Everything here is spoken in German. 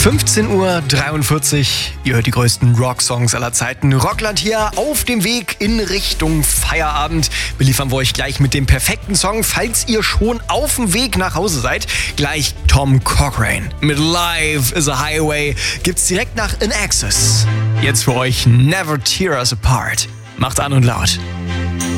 15:43 Uhr. Ihr hört die größten Rocksongs aller Zeiten. Rockland hier auf dem Weg in Richtung Feierabend. Beliefern wir euch gleich mit dem perfekten Song, falls ihr schon auf dem Weg nach Hause seid. Gleich Tom Cochrane mit Life is a Highway gibt's direkt nach In Excess. Jetzt für euch Never Tear Us Apart. Macht's an und laut.